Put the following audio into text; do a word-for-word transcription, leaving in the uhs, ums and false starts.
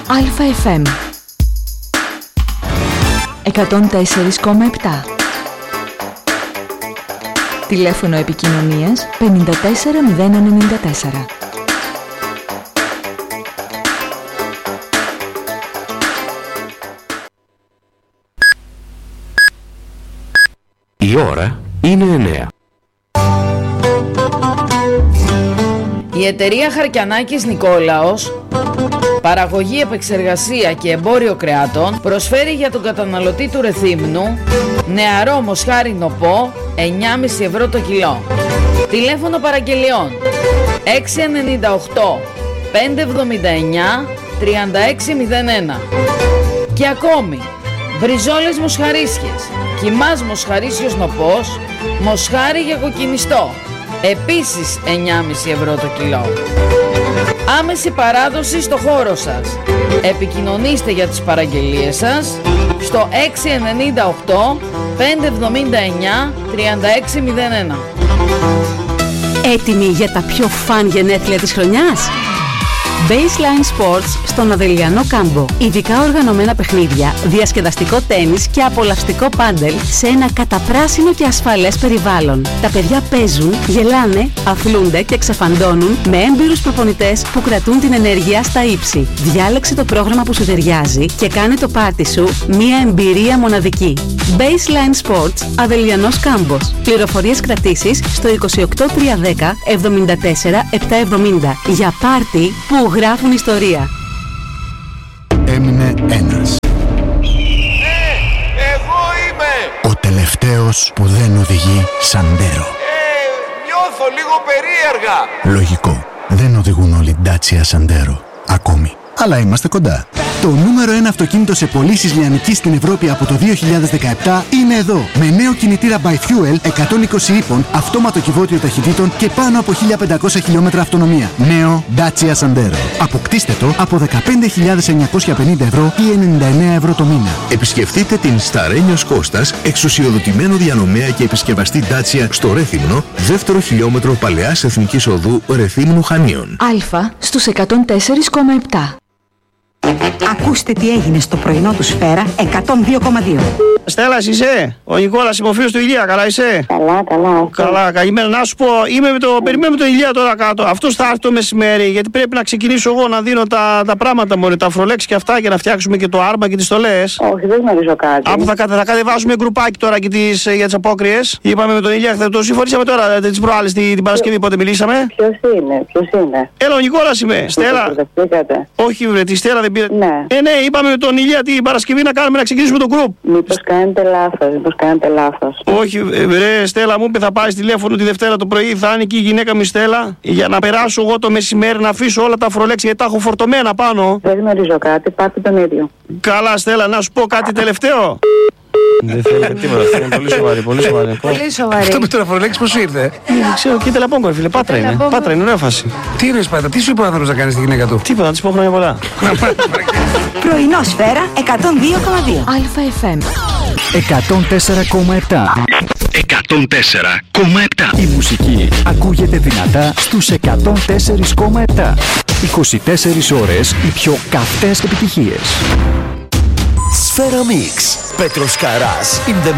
Α.Φ.Εμ εκατόν τέσσερα κόμμα επτά. Τηλέφωνο επικοινωνίας πενήντα τέσσερα μηδέν ενενήντα τέσσερα. Η ώρα είναι εννέα. Η εταιρεία Χαρκιανάκης Νικόλαος, παραγωγή, επεξεργασία και εμπόριο κρεάτων, προσφέρει για τον καταναλωτή του Ρεθύμνου νεαρό μοσχάρι νοπό εννιά κόμμα πέντε ευρώ το κιλό. Τηλέφωνο παραγγελιών έξι εννιά οκτώ πέντε εβδομήντα εννιά τριάντα έξι μηδέν ένα. Και ακόμη, μπριζόλες μοσχαρίσιες, κιμάς μοσχαρίσιος νοπός, μοσχάρι για κοκκινιστό, επίσης εννιά κόμμα πέντε ευρώ το κιλό. Άμεση παράδοση στο χώρο σας. Επικοινωνήστε για τις παραγγελίες σας στο έξι εννιά οκτώ πέντε εβδομήντα εννιά τριάντα έξι μηδέν ένα. Έτοιμοι για τα πιο φαν γενέθλια της χρονιάς? Baseline Sports στον Αδελιανό Κάμπο. Ειδικά οργανωμένα παιχνίδια, διασκεδαστικό τένις και απολαυστικό πάντελ σε ένα καταπράσινο και ασφαλές περιβάλλον. Τα παιδιά παίζουν, γελάνε, αθλούνται και ξεφαντώνουν με έμπειρους προπονητές που κρατούν την ενέργεια στα ύψη. Διάλεξε το πρόγραμμα που σου ταιριάζει και κάνε το πάρτι σου μια εμπειρία μοναδική. Baseline Sports, Αδελιανός Κάμπος. Πληροφορίες κρατήσεις στο είκοσι οκτώ τριακόσια δέκα εβδομήντα τέσσερα επτακόσια εβδομήντα για πάρτι που γράφουν ιστορία. Έμεινε ένας. Ναι, εγώ είμαι! Ο τελευταίος που δεν οδηγεί Σαντέρο. Ε, νιώθω λίγο περίεργα. Λογικό. Δεν οδηγούν όλοι Dacia Sandero. Ακόμη. Αλλά είμαστε κοντά. Το νούμερο ένα αυτοκίνητο σε πωλήσεις λιανικής στην Ευρώπη από το δύο χιλιάδες δεκαεπτά είναι εδώ. Με νέο κινητήρα by Fuel εκατόν είκοσι ύπων, αυτόματο κυβότιο ταχυτήτων και πάνω από χίλια πεντακόσια χιλιόμετρα αυτονομία. Νέο Dacia Sandero. Αποκτήστε το από δεκαπέντε χιλιάδες εννιακόσια πενήντα ευρώ ή ενενήντα εννέα ευρώ το μήνα. Επισκεφτείτε την Σταρένιος Κώστας, εξουσιοδοτημένο διανομέα και επισκευαστή Dacia στο Ρέθυμνο, δεύτερο χιλιόμετρο Παλαιάς Εθνικής Οδού Ρεθύμνου Χανίων. Α στους εκατόν τέσσερα κόμμα επτά. Ακούστε τι έγινε στο πρωινό του Σφαίρα εκατόν δύο κόμμα δύο. Στέλλα, είσαι? Ο Νικόλας, είμαι ο φίλος του Ηλία, καλά είσαι? Καλά, καλά. Καλά, καλημέρα. Να σου πω, είμαι με το, περιμένουμε τον Ηλία τώρα κάτω. Αυτός θα έρθει το μεσημέρι, γιατί πρέπει να ξεκινήσω εγώ να δίνω τα, τα πράγματα μόνο, τα φρολέξ και αυτά, για να φτιάξουμε και το άρμα και τις στολές. Όχι, δεν γνωρίζω κάτι. Από θα, θα κατεβάσουμε γκρουπάκι τώρα και τις, για τις απόκριες. Είπαμε με τον Ηλία, θα το συμφωνήσαμε τώρα τις προάλλες την, την Παρασκευή, πότε μιλήσαμε. Ποιος είναι, ποιος είναι? Έλα, ο Νικόλας είμαι. Στέλλα. Όχι, βρε, τη Στέλλα δεν πήρε. Ναι. Ε, ναι, είπαμε με τον Ηλία την Παρασκευή να κάνουμε να ξεκινήσουμε το γκρουπ. Μήπως κάνετε λάθος, μήπως κάνετε λάθος. Όχι, ρε Στέλλα, μου είπε θα πάρεις τηλέφωνο τη Δευτέρα το πρωί, θα είναι εκεί η γυναίκα μου η Στέλλα, για να περάσω εγώ το μεσημέρι να αφήσω όλα τα φρολέξια γιατί τα έχω φορτωμένα πάνω. Δεν γνωρίζω κάτι, πάτε τον ίδιο. Καλά, Στέλλα, να σου πω κάτι τελευταίο. Δεν θέλετε τίποτα, αυτό είναι πολύ σοβαρή, πολύ σοβαρή. Πολύ σοβαρή. Αυτό με το φρολέξ πώς ήρθε? Δεν ξέρω, κοίτα λαπόγκο, φίλε, πάτρα είναι. Πάτρα είναι, ωραία φάση. Τι είναι Σπάτα, τι σου είπε ο άνθρωπος να κάνεις τη γυναίκα του? Τίποτα, να της πω χρόνια πολλά. Πρωινό Σφαίρα εκατόν δύο κόμμα δύο. Α.Φ.Εμ εκατόν τέσσερα κόμμα επτά. εκατόν τέσσερα κόμμα επτά. Η μουσική ακούγεται δυνατά στους εκατόν τέσσερα κόμμα επτά. είκοσι τέσσερις ώρες οι πιο καυτές επιτυχίες. Σφαίρα Μίξ. Πέτρος Καράς in the